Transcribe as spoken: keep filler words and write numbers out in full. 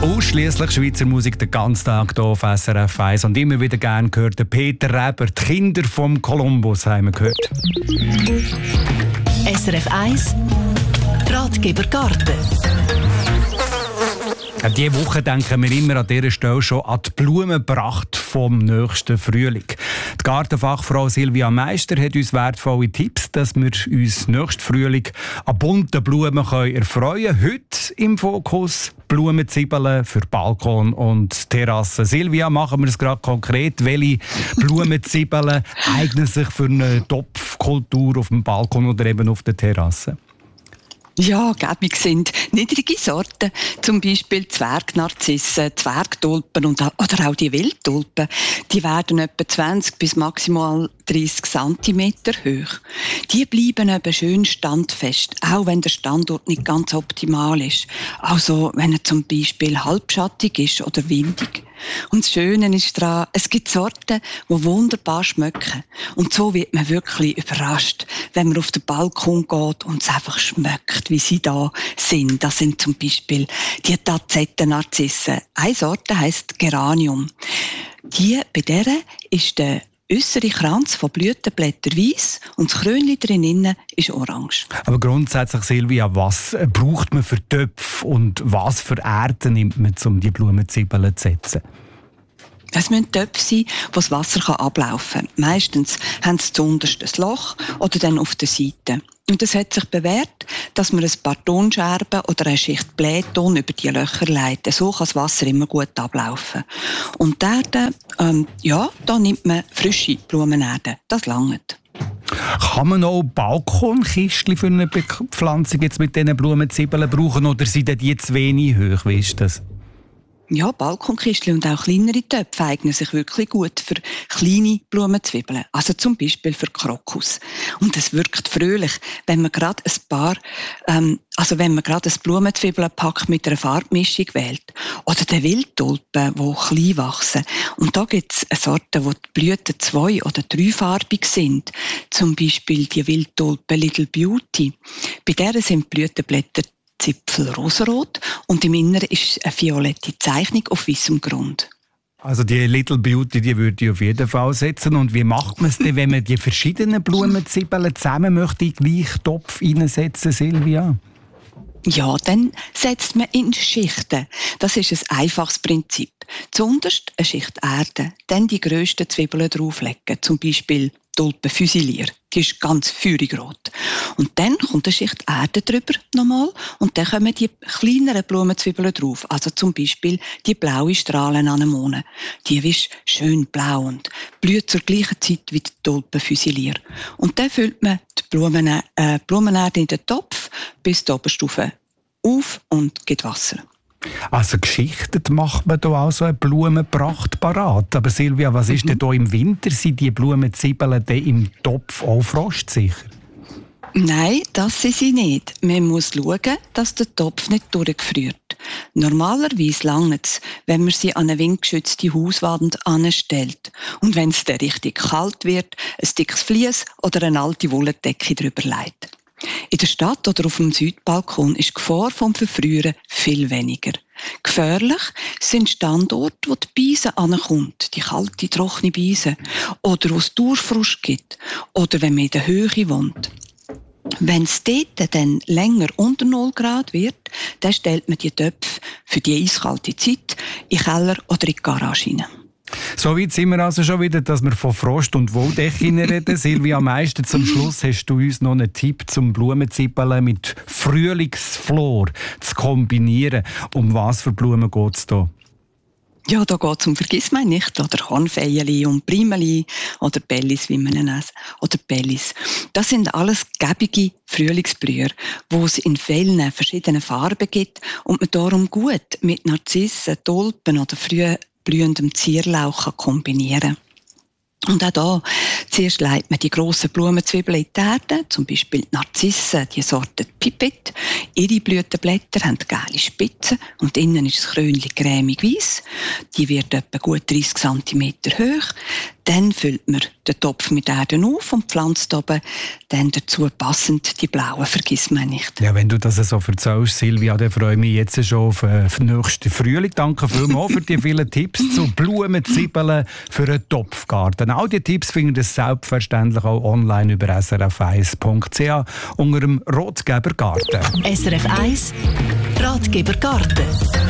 Ausschliesslich Schweizer Musik den ganzen Tag hier auf S R F eins. Und immer wieder gerne gehört der Peter Reber, die Kinder vom Kolumbus haben wir gehört. S R F eins Ratgeber Garten. Ja, diese Woche denken wir immer an dieser Stelle schon an die Blumenpracht vom nächsten Frühling. Die Gartenfachfrau Silvia Meister hat uns wertvolle Tipps, dass wir uns nächsten Frühling an bunten Blumen erfreuen können. Heute im Fokus Blumenzwiebeln für Balkon und Terrasse. Silvia, machen wir es gerade konkret. Welche Blumenzwiebeln eignen sich für eine Topfkultur auf dem Balkon oder eben auf der Terrasse? Ja, gäbig sind niedrige Sorten, zum Beispiel Zwergnarzissen, Zwergtulpen und, oder auch die Wildtulpen. Die werden etwa zwanzig bis maximal dreißig Zentimeter hoch. Die bleiben eben schön standfest, auch wenn der Standort nicht ganz optimal ist. Also wenn er zum Beispiel halbschattig ist oder windig. Und das Schöne ist daran, es gibt Sorten, die wunderbar schmecken. Und so wird man wirklich überrascht, wenn man auf den Balkon geht und es einfach schmeckt, wie sie da sind. Das sind zum Beispiel die Tazetten-Narzissen. Eine Sorte heisst Geranium. Die, bei der ist der äußere Kranz von Blütenblättern weiss und das Krönchen drinnen ist orange. Aber grundsätzlich, Silvia, was braucht man für Töpfe und was für Erde nimmt man, um die Blumenzwiebeln zu setzen? Es müssen Töpfe sein, wo das Wasser ablaufen kann. Meistens haben sie zuunterst ein Loch oder dann auf der Seite. Und es hat sich bewährt, dass man ein paar Tonscherben oder eine Schicht Blähton über die Löcher leitet. So kann das Wasser immer gut ablaufen. Und die Erde, ähm, ja, da nimmt man frische Blumenerde. Das langt. Kann man auch Balkonkistchen für eine Bepflanzung jetzt mit diesen Blumenzwiebeln brauchen oder sind die zu wenig hoch? Wie ist das? Ja, Balkonkistchen und auch kleinere Töpfe eignen sich wirklich gut für kleine Blumenzwiebeln. Also zum Beispiel für Krokus. Und es wirkt fröhlich, wenn man gerade ein paar, ähm, also wenn man gerade ein Blumenzwiebelpack mit einer Farbmischung wählt. Oder den Wildtulpen, die klein wachsen. Und da gibt es eine Sorte, wo die Blüten zwei- oder dreifarbig sind. Zum Beispiel die Wildtulpe Little Beauty. Bei der sind die Blütenblätter Zipfel rosarot und im Inneren ist eine violette Zeichnung auf weißem Grund. Also die Little Beauty, die würde ich auf jeden Fall setzen. Und wie macht man es denn, wenn man die verschiedenen Blumenzwiebeln zusammen möchte in den gleichen Topf hineinsetzen, Silvia? Ja, dann setzt man in Schichten. Das ist ein einfaches Prinzip. Zuunterst eine Schicht Erde, dann die grössten Zwiebeln drauflegen, zum Beispiel Tulpe Fusilier. Die ist ganz feurig rot. Und dann kommt eine Schicht Erde drüber nochmal und dann kommen die kleineren Blumenzwiebeln drauf. Also zum Beispiel die blaue Strahlenanemone. Die ist schön blau und blüht zur gleichen Zeit wie die Tulpe Fusilier. Und dann füllt man die Blumen, äh, Blumenerde in den Topf bis die Oberstufe auf und gibt Wasser. Also geschichtet macht man da auch so eine Blumenpracht parat. Aber Silvia, was ist mhm. denn da im Winter? Sind die Blumenzwiebeln denn im Topf auch frostsicher? Nein, das sind sie nicht. Man muss schauen, dass der Topf nicht durchgefriert. Normalerweise langt es, wenn man sie an eine windgeschützte Hauswand anstellt. Und wenn es dann richtig kalt wird, ein dickes Vlies oder eine alte Wolldecke drüber legt. In der Stadt oder auf dem Südbalkon ist die Gefahr vom Verfrieren viel weniger. Gefährlich sind Standorte, wo die Beise ankommt, die kalte, trockene Beise, oder wo es Durchfrost gibt, oder wenn man in der Höhe wohnt. Wenn es dort dann länger unter null Grad wird, dann stellt man die Töpfe für die eiskalte Zeit in den Keller oder in die Garage hinein. So weit sind wir also schon wieder, dass wir von Frost und Wolldecken reden. Silvia Meister, zum Schluss hast du uns noch einen Tipp zum Blumenzwiebeln mit Frühlingsflor zu kombinieren. Um was für Blumen geht es da? Ja, da geht es um Vergissmeinnicht oder Kornfeili und Primeli oder Bellis, wie man nennt, oder Bellis. Das sind alles gäbige Frühlingsblüher, wo es in vielen verschiedenen Farben gibt und man darum gut mit Narzissen, Tulpen oder früh blühendem Zierlauch kann kombinieren. Und auch da, zuerst legt man die grossen Blumenzwiebeln in die Erde, zum Beispiel die Narzissen, die Sorte Pipette. Ihre Blütenblätter haben gelbe Spitzen und innen ist das Krönchen cremig weiss. Die wird etwa gut dreißig Zentimeter hoch. Dann füllt man den Topf mit Erde auf und pflanzt oben dann dazu passend die blauen Vergissmeinnicht. Ja, wenn du das so erzählst, Silvia, dann freue ich mich jetzt schon auf den nächsten Frühling. Danke vielmals für die vielen Tipps zu Blumen, Zwiebeln für einen Topfgarten. All die Tipps finden ihr selbstverständlich auch online über s r f eins punkt c h unter dem Ratgeber Garten. S R F eins Ratgeber Garten.